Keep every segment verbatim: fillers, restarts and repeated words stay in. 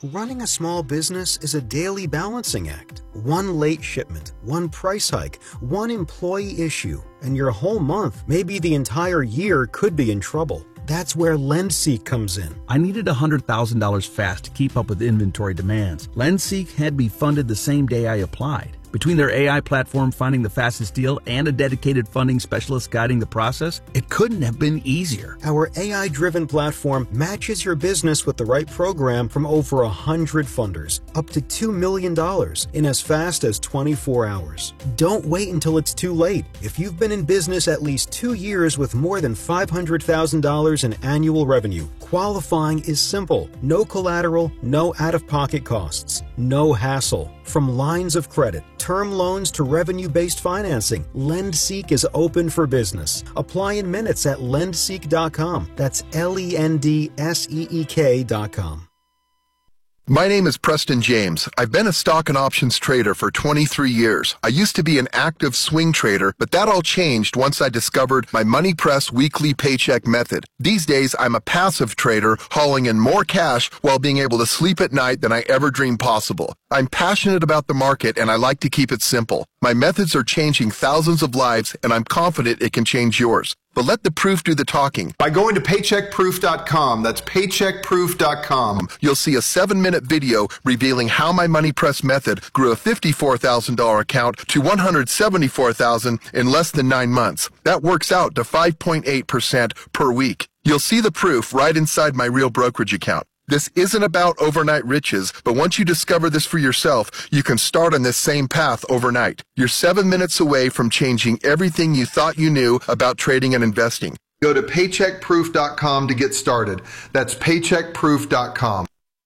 Running a small business is a daily balancing act. One late shipment, one price hike, one employee issue, and your whole month, maybe the entire year, could be in trouble. That's where LendSeek comes in. I needed one hundred thousand dollars fast to keep up with inventory demands. LendSeek had me funded the same day I applied. Between their A I platform finding the fastest deal and a dedicated funding specialist guiding the process, it couldn't have been easier. Our A I-driven platform matches your business with the right program from over one hundred funders, up to two million dollars in as fast as twenty-four hours. Don't wait until it's too late. If you've been in business at least two years with more than five hundred thousand dollars in annual revenue, qualifying is simple. No collateral, no out-of-pocket costs, no hassle. From lines of credit, term loans to revenue-based financing, LendSeek is open for business. Apply in minutes at lendseek dot com. That's L E N D S E E K dot com. My name is Preston James. I've been a stock and options trader for twenty-three years. I used to be an active swing trader, but that all changed once I discovered my Money Press weekly paycheck method. These days, I'm a passive trader hauling in more cash while being able to sleep at night than I ever dreamed possible. I'm passionate about the market and I like to keep it simple. My methods are changing thousands of lives and I'm confident it can change yours. But let the proof do the talking. By going to paycheck proof dot com, that's paycheck proof dot com, you'll see a seven-minute video revealing how my Money Press method grew a fifty-four thousand dollars account to one hundred seventy-four thousand dollars in less than nine months. That works out to five point eight percent per week. You'll see the proof right inside my real brokerage account. This isn't about overnight riches, but once you discover this for yourself, you can start on this same path overnight. You're seven minutes away from changing everything you thought you knew about trading and investing. Go to paycheck proof dot com to get started. That's paycheck proof dot com.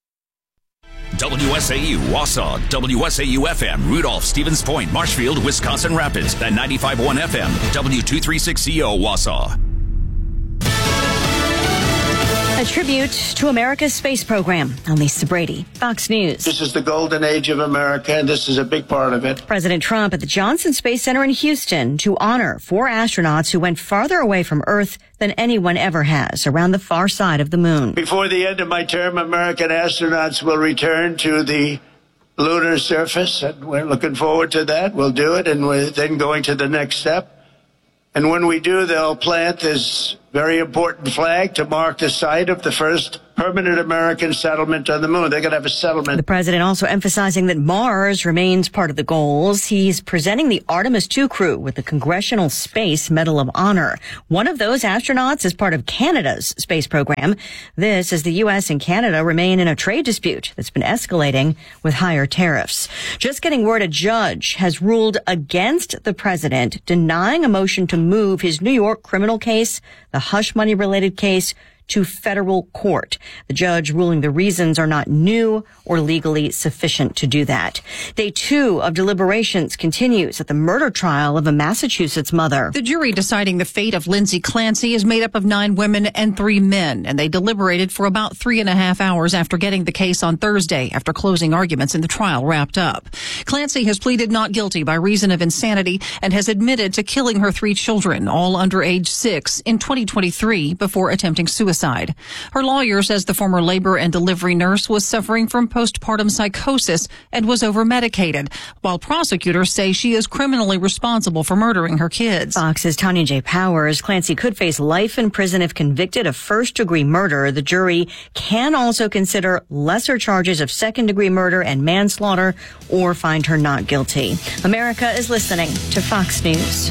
W S A U, Wausau, W S A U F M, Rudolph, Stevens Point, Marshfield, Wisconsin Rapids, and ninety-five point one F M, W two thirty-six C O, Wausau. A tribute to America's space program. I'm Lisa Brady, Fox News. This is the golden age of America, and this is a big part of it. President Trump at the Johnson Space Center in Houston to honor four astronauts who went farther away from Earth than anyone ever has, around the far side of the moon. Before the end of my term, American astronauts will return to the lunar surface, and we're looking forward to that. We'll do it, and we're then going to the next step. And when we do, they'll plant this very important flag to mark the site of the first permanent American settlement on the moon. They're going to have a settlement. The president also emphasizing that Mars remains part of the goals. He's presenting the Artemis two crew with the Congressional Space Medal of Honor. One of those astronauts is part of Canada's space program. This as the U S and Canada remain in a trade dispute that's been escalating with higher tariffs. Just getting word, a judge has ruled against the president, denying a motion to move his New York criminal case, the hush money related case, to federal court. The judge ruling the reasons are not new or legally sufficient to do that. Day two of deliberations continues at the murder trial of a Massachusetts mother. The jury deciding the fate of Lindsay Clancy is made up of nine women and three men, and they deliberated for about three and a half hours after getting the case on Thursday, after closing arguments in the trial wrapped up. Clancy has pleaded not guilty by reason of insanity and has admitted to killing her three children, all under age six, in twenty twenty-three before attempting suicide. Her lawyer says the former labor and delivery nurse was suffering from postpartum psychosis and was over-medicated, while prosecutors say she is criminally responsible for murdering her kids. Fox's Tanya J. Powers. Clancy could face life in prison if convicted of first-degree murder. The jury can also consider lesser charges of second-degree murder and manslaughter or find her not guilty. America is listening to Fox News.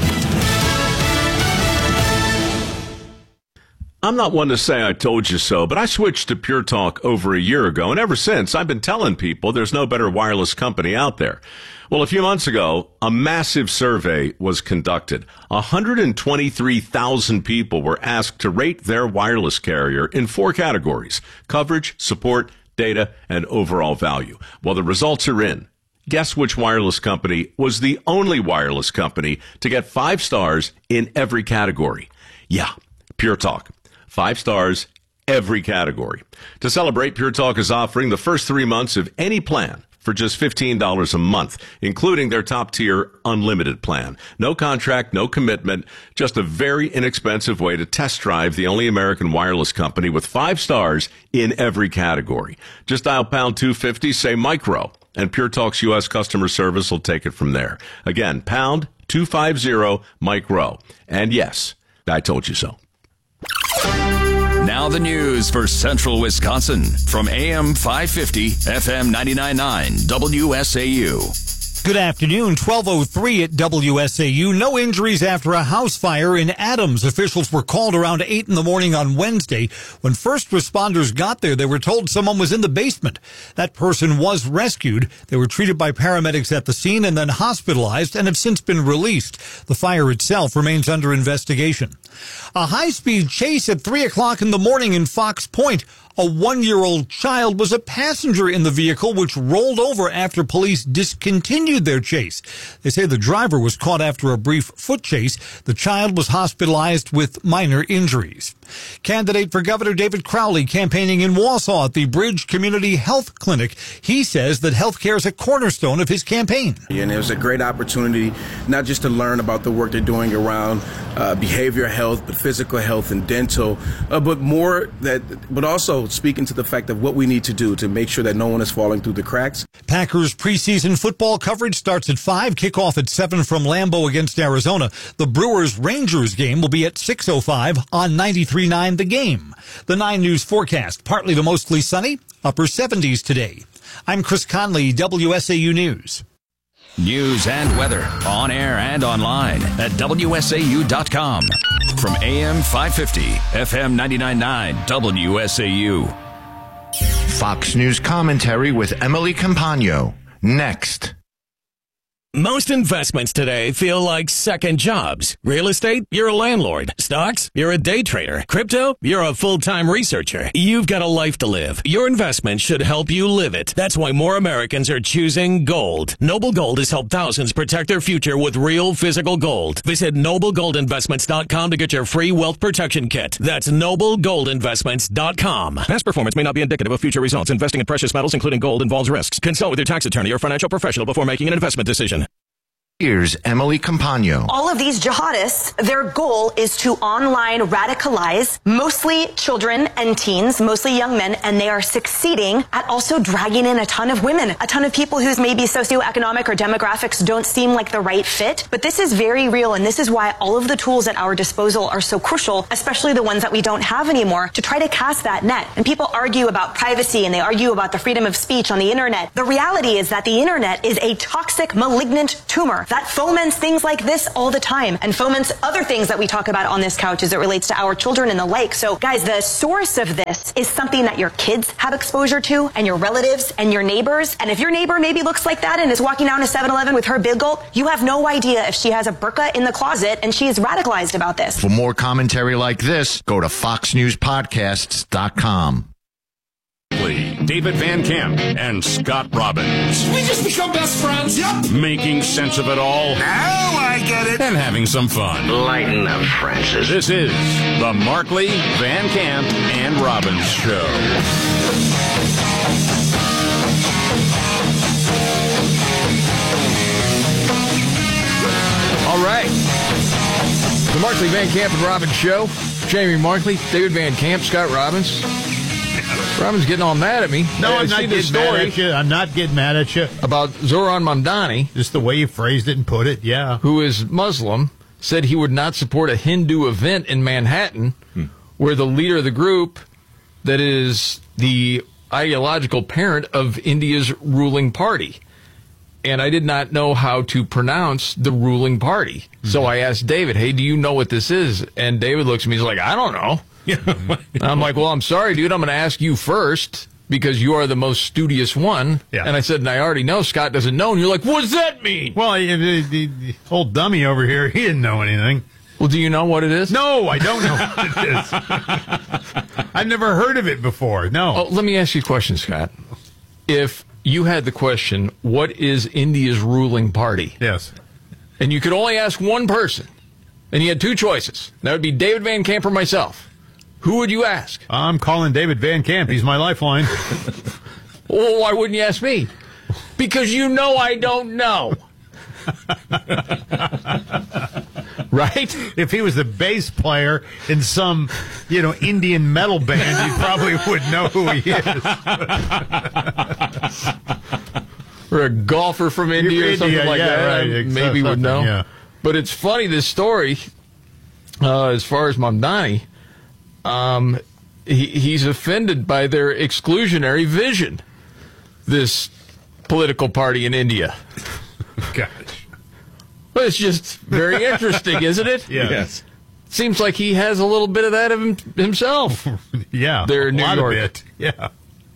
I'm not one to say I told you so, but I switched to Pure Talk over a year ago, and ever since, I've been telling people there's no better wireless company out there. Well, a few months ago, a massive survey was conducted. one hundred twenty-three thousand people were asked to rate their wireless carrier in four categories: coverage, support, data, and overall value. Well, the results are in. Guess which wireless company was the only wireless company to get five stars in every category? Yeah, Pure Talk. Five stars, every category. To celebrate, Pure Talk is offering the first three months of any plan for just fifteen dollars a month, including their top-tier unlimited plan. No contract, no commitment, just a very inexpensive way to test drive the only American wireless company with five stars in every category. Just dial pound two fifty, say micro, and Pure Talk's U S customer service will take it from there. Again, pound two fifty, micro. And yes, I told you so. Now the news for Central Wisconsin from A M five fifty, F M ninety-nine point nine, W S A U. Good afternoon, twelve oh three at W S A U. No injuries after a house fire in Adams. Officials were called around eight in the morning on Wednesday. When first responders got there, they were told someone was in the basement. That person was rescued. They were treated by paramedics at the scene and then hospitalized and have since been released. The fire itself remains under investigation. A high-speed chase at three o'clock in the morning in Fox Point. A one-year-old child was a passenger in the vehicle, which rolled over after police discontinued their chase. They say the driver was caught after a brief foot chase. The child was hospitalized with minor injuries. Candidate for Governor David Crowley campaigning in Wausau at the Bridge Community Health Clinic. He says that health care is a cornerstone of his campaign. And it was a great opportunity not just to learn about the work they're doing around uh, behavioral health, but physical health and dental, uh, but more that, but also speaking to the fact of what we need to do to make sure that no one is falling through the cracks. Packers preseason football coverage starts at five, kickoff at seven from Lambeau against Arizona. The Brewers-Rangers game will be at six oh five on ninety-three point nine The Game. The nine News forecast, partly to mostly sunny, upper seventies today. I'm Chris Conley, W S A U News. News and weather on air and online at W S A U dot com. From A M five fifty, F M ninety-nine point nine, W S A U. Fox News commentary with Emily Campagno. Next. Most investments today feel like second jobs. Real estate, you're a landlord. Stocks, you're a day trader. Crypto, you're a full-time researcher. You've got a life to live. Your investment should help you live it. That's why more Americans are choosing gold. Noble Gold has helped thousands protect their future with real physical gold. Visit noble gold investments dot com to get your free wealth protection kit. That's noble gold investments dot com. Past performance may not be indicative of future results. Investing in precious metals, including gold, involves risks. Consult with your tax attorney or financial professional before making an investment decision. Here's Emily Campagno. All of these jihadists, their goal is to online radicalize mostly children and teens, mostly young men, and they are succeeding at also dragging in a ton of women, a ton of people whose maybe socioeconomic or demographics don't seem like the right fit. But this is very real, and this is why all of the tools at our disposal are so crucial, especially the ones that we don't have anymore, to try to cast that net. And people argue about privacy and they argue about the freedom of speech on the internet. The reality is that the internet is a toxic, malignant tumor that foments things like this all the time and foments other things that we talk about on this couch as it relates to our children and the like. So guys, the source of this is something that your kids have exposure to and your relatives and your neighbors. And if your neighbor maybe looks like that and is walking down to seven eleven with her big gulp, you have no idea if she has a burqa in the closet and she is radicalized about this. For more commentary like this, go to fox news podcasts dot com. David Van Camp and Scott Robbins. Did we just become best friends? Yep. Making sense of it all. Now I get it. And having some fun. Lighten up, Francis. This is the Markley, Van Camp, and Robbins Show. All right. The Markley, Van Camp, and Robbins Show. Jamie Markley, David Van Camp, Scott Robbins. Robin's getting all mad at me. No, I I'm not getting mad at you. I'm not getting mad at you. About Zoran Mamdani. Just the way you phrased it and put it, yeah. Who is Muslim, said he would not support a Hindu event in Manhattan hmm. where the leader of the group that is the ideological parent of India's ruling party. And I did not know how to pronounce the ruling party. Mm-hmm. So I asked David, hey, do you know what this is? And David looks at me, he's like, I don't know. And I'm like, well, I'm sorry, dude. I'm going to ask you first because you are the most studious one. Yeah. And I said, and I already know Scott doesn't know. And you're like, what does that mean? Well, the, the, the old dummy over here, he didn't know anything. Well, do you know what it is? No, I don't know what it is. I've never heard of it before. No. Oh, let me ask you a question, Scott. If you had the question, what is India's ruling party? Yes. And you could only ask one person, and you had two choices. That would be David Van Camp or myself. Who would you ask? I'm calling David Van Camp. He's my lifeline. Well, why wouldn't you ask me? Because you know I don't know. Right? If he was the bass player in some, you know, Indian metal band, you probably would know who he is. Or a golfer from India or something India, like yeah, that. right, I exactly, maybe would know. yeah. But it's funny, this story, uh, as far as Mamdani, um, he, he's offended by their exclusionary vision, this political party in India. Gosh. Well, it's just very interesting, isn't it? Yeah. Yes. Seems like he has a little bit of that of him, himself. Yeah. There in a New lot York. Of it. Yeah.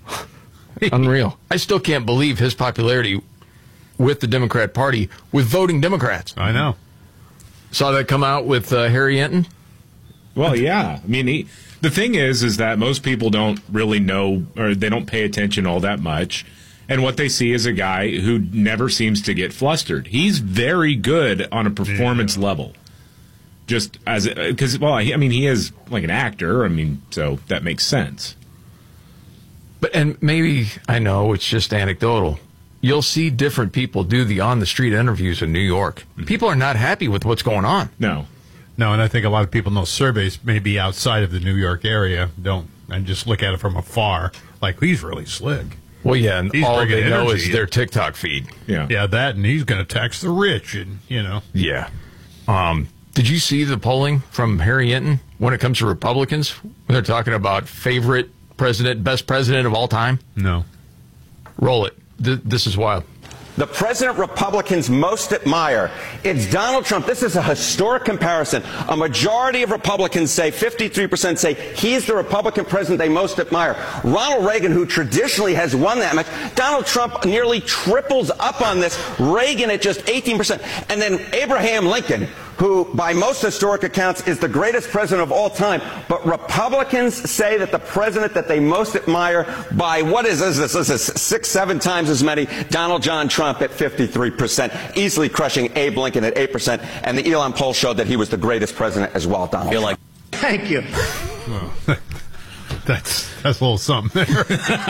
Unreal. I still can't believe his popularity with the Democrat Party with voting Democrats. I know. Saw that come out with uh, Harry Enton? Well, yeah. I mean, he, the thing is, is that most people don't really know, or they don't pay attention all that much. And what they see is a guy who never seems to get flustered. He's very good on a performance yeah. level. Just as, because, well, I mean, he is like an actor. I mean, so that makes sense. But, and maybe, I know it's just anecdotal. You'll see different people do the on-the-street interviews in New York. Mm-hmm. People are not happy with what's going on. No. No, and I think a lot of people know surveys maybe outside of the New York area don't, and just look at it from afar, like, he's really slick. Well, yeah, and he's all they energy. know is their TikTok feed. Yeah, yeah, that, and he's going to tax the rich, and, you know. Yeah. Um, did you see the polling from Harry Enton when it comes to Republicans? When they're talking about favorite president, best president of all time? No. Roll it. Th- this is wild. The president Republicans most admire. It's Donald Trump. This is a historic comparison. A majority of Republicans say, fifty-three percent say he's the Republican president they most admire. Ronald Reagan, who traditionally has won that much, Donald Trump nearly triples up on this. Reagan at just eighteen percent. And then Abraham Lincoln, who by most historic accounts is the greatest president of all time. But Republicans say that the president that they most admire by, what is this, this, this is six, seven times as many, Donald John Trump at fifty-three percent, easily crushing Abe Lincoln at eight percent. And the Elon poll showed that he was the greatest president as well, Donald Trump. Like, thank you. Well, that's, that's a little something there.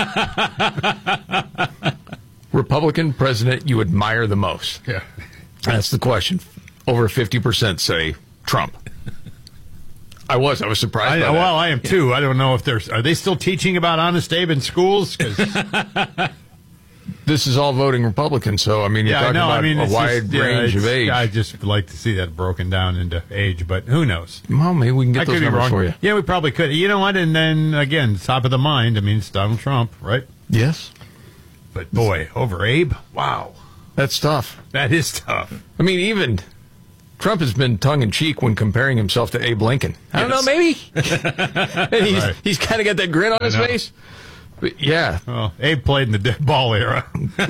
Republican president you admire the most? Yeah. That's the question. Over fifty percent say Trump. I was. I was surprised I, by that. Well, I am too. I don't know if there's... Are they still teaching about Honest Abe in schools? 'Cause this is all voting Republican, so, I mean, you're yeah, talking I know. about I mean, a it's wide just, yeah, range of age. I just like to see that broken down into age, but who knows? Well, maybe we can get I those could be numbers wrong. for you. Yeah, we probably could. You know what? And then, again, top of the mind, I mean, it's Donald Trump, right? Yes. But, boy, over Abe? Wow. That's tough. That is tough. I mean, even... Trump has been tongue-in-cheek when comparing himself to Abe Lincoln. I don't yes. know, maybe. he's right. he's kind of got that grin on I his know. face. But, yeah. Well, Abe played in the dead ball era.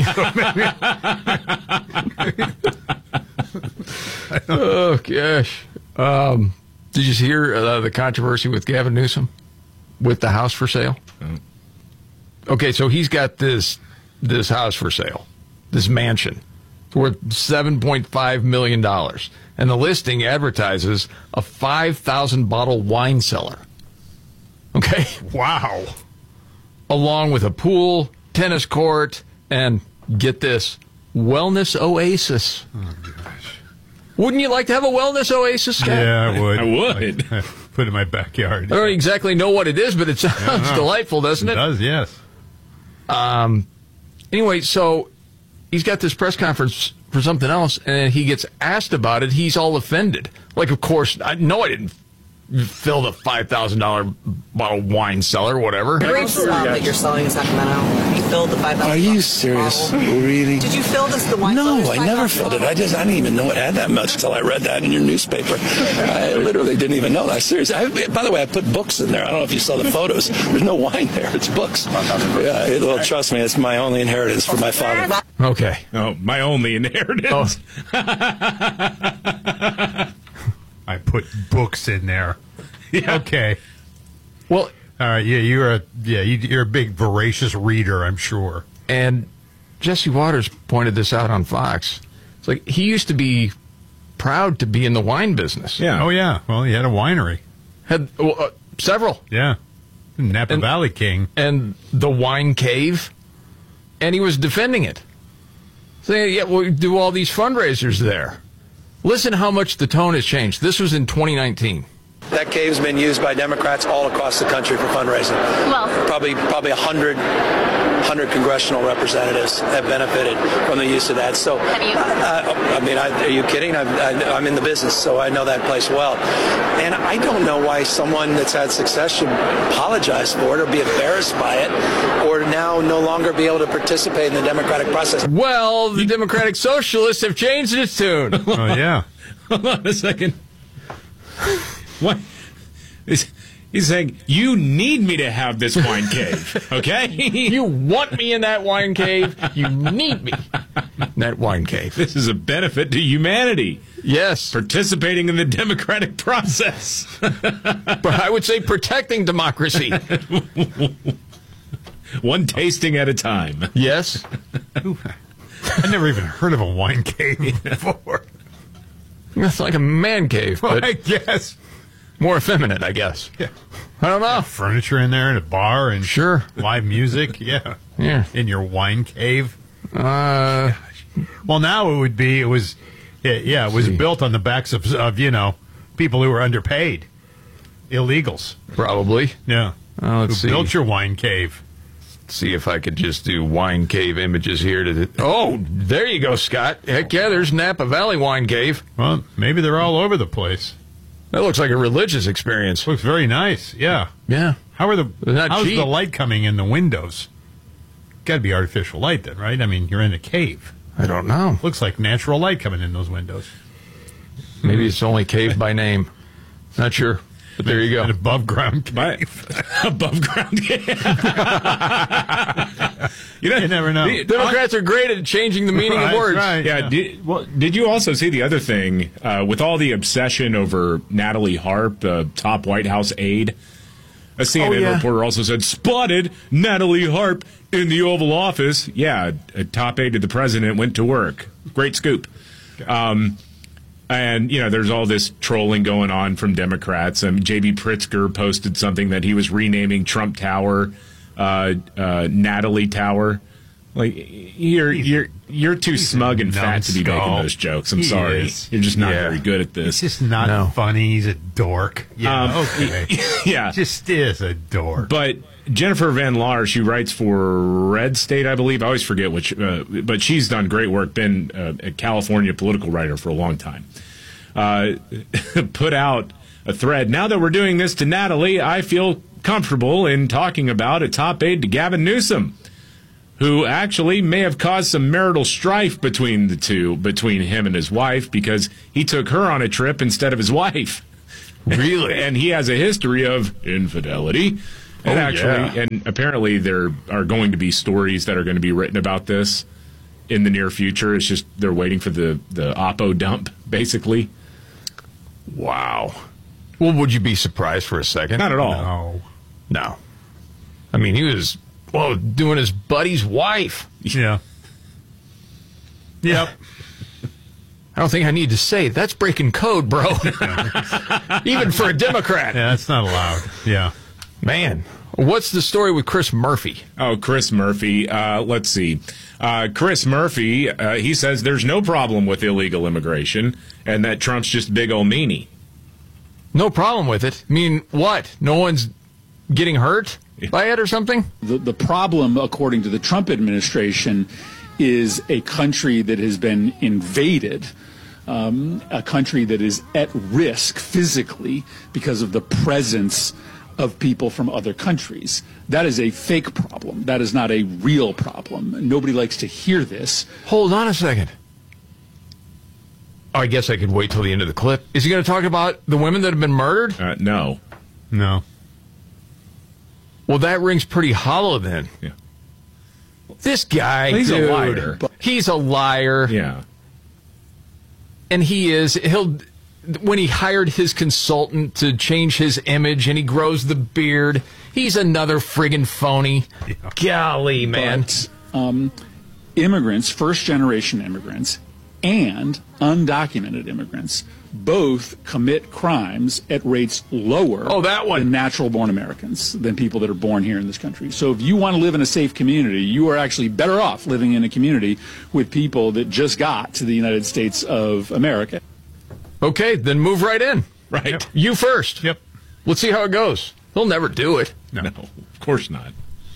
Oh, gosh. Um, did you hear uh, the controversy with Gavin Newsom with the house for sale? Mm. Okay, so he's got this this house for sale, this mansion. It's worth seven point five million dollars. And the listing advertises a five thousand bottle wine cellar. Okay? Wow. Along with a pool, tennis court, and, get this, wellness oasis. Oh, gosh. Wouldn't you like to have a wellness oasis, Scott? Yeah, I would. I would. I'd put it in my backyard. I don't exactly know what it is, but it sounds yeah, delightful, doesn't it? It does, yes. Um. Anyway, so... he's got this press conference for something else, and he gets asked about it. He's all offended. Like, of course, I know I didn't fill the five thousand dollars bottle wine cellar or whatever. The grapes um, that you're selling in Sacramento, you filled the five thousand dollars. Are you serious? Bottle. Really? Did you fill this the wine No, cellar? I never filled it. I just, I didn't even know it had that much until I read that in your newspaper. I literally didn't even know that. Seriously. I, by the way, I put books in there. I don't know if you saw the photos. There's no wine there. It's books. Yeah, it, well, trust me, it's my only inheritance from my father. Okay. Oh, my only inheritance. Oh. I put books in there. Yeah. Okay. Well, all right. Yeah, you're a yeah you're a big voracious reader, I'm sure. And Jesse Waters pointed this out on Fox. It's like he used to be proud to be in the wine business. Yeah. Oh yeah. Well, he had a winery. Had well, uh, several. Yeah. Napa and, Valley King and the Wine Cave, and he was defending it. Say, yeah, we'll do all these fundraisers there. Listen how much the tone has changed. This was in twenty nineteen. That cave's been used by Democrats all across the country for fundraising. Well, probably probably a hundred hundred congressional representatives have benefited from the use of that. So, have you? Uh, I mean, I, are you kidding? I'm, I, I'm in the business, so I know that place well. And I don't know why someone that's had success should apologize for it or be embarrassed by it, or now no longer be able to participate in the democratic process. Well, the Democratic Socialists have changed its tune. Oh yeah. Hold on a second. What? He's, he's saying, you need me to have this wine cave, okay? You want me in that wine cave. You need me in that wine cave. This is a benefit to humanity. Yes. Participating in the democratic process. But I would say protecting democracy. One tasting at a time. Yes. I never even heard of a wine cave before. It's like a man cave, but I guess. More effeminate, I guess. Yeah. I don't know. Furniture in there and a bar and sure live music. Yeah. Yeah. In your wine cave. Uh, well, now it would be, it was, yeah, it was built on the backs of, of, you know, people who were underpaid. Illegals. Probably. Yeah. Uh, let's who see. built your wine cave. Let's see if I could just do wine cave images here. To the, oh, there you go, Scott. Heck yeah, there's Napa Valley Wine Cave. Well, maybe they're all over the place. That looks like a religious experience. Looks very nice. Yeah. Yeah. How are the not how's cheap. the light coming in the windows? Got to be artificial light then, right? I mean, you're in a cave. I don't know. Looks like natural light coming in those windows. Maybe it's only cave by name. Not sure. But there you go. An above ground cave. Above ground cave. you, know, you never know. The Democrats are great at changing the meaning right, of words. Right, yeah. yeah. Did, well, did you also see the other thing uh, with all the obsession over Natalie Harp, the top White House aide? A C N N oh, yeah. reporter also said, spotted Natalie Harp in the Oval Office. Yeah, a top aide to the president went to work. Great scoop. Um, and, you know, there's all this trolling going on from Democrats. Um, J B Pritzker posted something that he was renaming Trump Tower uh, uh, Natalie Tower. Like, you're you're you're too smug and fat to be making those jokes. I'm He sorry. is. You're just not Yeah. very good at this. He's just not No. funny. He's a dork. Yeah, Um, okay. yeah. Just is a dork. But Jennifer Van Laar, she writes for Red State, I believe. I always forget which, uh, but she's done great work, been uh, a California political writer for a long time. Uh, put out a thread. Now that we're doing this to Natalie, I feel comfortable in talking about a top aide to Gavin Newsom, who actually may have caused some marital strife between the two, between him and his wife, because he took her on a trip instead of his wife. Really? And he has a history of infidelity. And Oh, actually, yeah. and apparently there are going to be stories that are going to be written about this in the near future. It's just they're waiting for the, the Oppo dump, basically. Wow. Well, would you be surprised for a second? Not at all. No. No. I mean, he was, well, doing his buddy's wife. Yeah. Yep. I don't think I need to say that's breaking code, bro. Even for a Democrat. Yeah, that's not allowed. Yeah. Man, what's the story with Chris Murphy? Oh, Chris Murphy. Uh, let's see. Uh, Chris Murphy, uh, he says there's no problem with illegal immigration and that Trump's just big ol' meanie. No problem with it. I mean, what? No one's getting hurt by it or something? The, the problem, according to the Trump administration, is a country that has been invaded, um, a country that is at risk physically because of the presence of people from other countries. That is a fake problem. That is not a real problem. Nobody likes to hear this. Hold on a second. Oh, I guess I could wait till the end of the clip. Is he going to talk about the women that have been murdered? Uh, no. No. Well, that rings pretty hollow then. Yeah. This guy, He's dude, a liar. He's a liar. Yeah. And he is, he'll, when he hired his consultant to change his image and he grows the beard, he's another friggin' phony. Yeah. Golly, man. But, um, immigrants, first-generation immigrants, and undocumented immigrants both commit crimes at rates lower oh, that one. than natural-born Americans, than people that are born here in this country. So if you want to live in a safe community, you are actually better off living in a community with people that just got to the United States of America. Okay, then move right in. Right. Yep. You first. Yep. Let's see how it goes. They'll never do it. No, no of course not.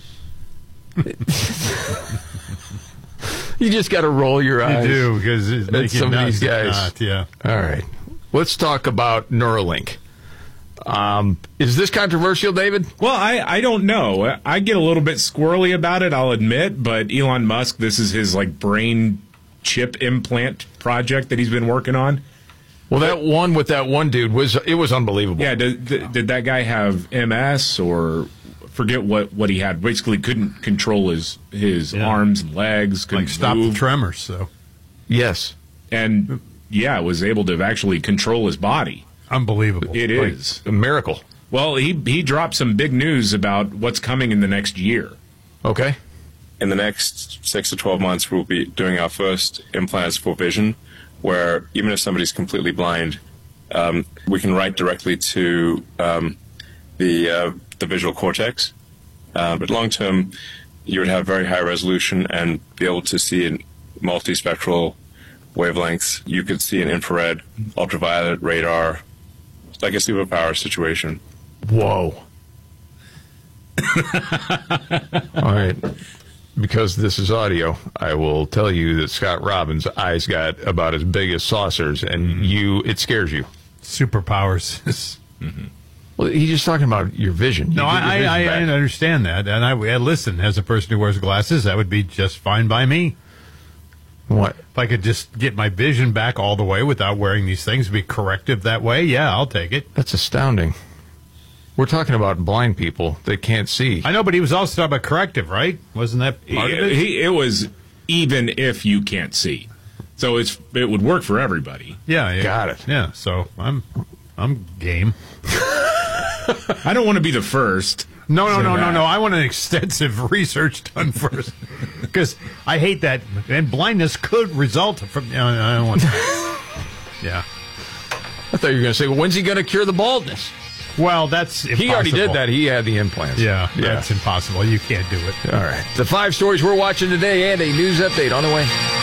You just got to roll your eyes. You do, because it's at making some of these guys. Not, yeah. All right. Let's talk about Neuralink. Um, is this controversial, David? Well, I, I don't know. I get a little bit squirrely about it, I'll admit, but Elon Musk, this is his like brain chip implant project that he's been working on. Well, that one with that one dude was it was unbelievable. Yeah, did, did that guy have M S or forget what, what he had? Basically, couldn't control his his yeah. arms and legs. Couldn't like stop move. the tremors. So yes, and yeah, was able to actually control his body. Unbelievable! It like, is a miracle. Well, he he dropped some big news about what's coming in the next year. Okay. In the next six to twelve months, we'll be doing our first implants for vision, where even if somebody's completely blind, um, we can write directly to um, the uh, the visual cortex. Uh, but long term, you would have very high resolution and be able to see in multispectral wavelengths. You could see an infrared, ultraviolet, radar, like a superpower situation. Whoa. All right. Because this is audio, I will tell you that Scott Robbins' eyes got about as big as saucers, and mm-hmm. you it scares you. Superpowers. mm-hmm. Well, he's just talking about your vision. No, you I, vision I, I understand that. And I, I listen, as a person who wears glasses, that would be just fine by me. What? If I could just get my vision back all the way without wearing these things, be corrective that way, yeah, I'll take it. That's astounding. We're talking about blind people that can't see. I know, but he was also talking about corrective, right? Wasn't that part he, of it? He, it was even if you can't see. So it's it would work for everybody. Yeah, yeah. Got it. Yeah, so I'm I'm game. I don't want to be the first. No, no, no, no, no. I want an extensive research done first. Because I hate that. And blindness could result from... Uh, I don't want that. Yeah. I thought you were going to say, well, when's he going to cure the baldness? Well, that's impossible. He already did that. He had the implants. Yeah, yeah, that's impossible. You can't do it. All right. The five stories we're watching today and a news update on the way.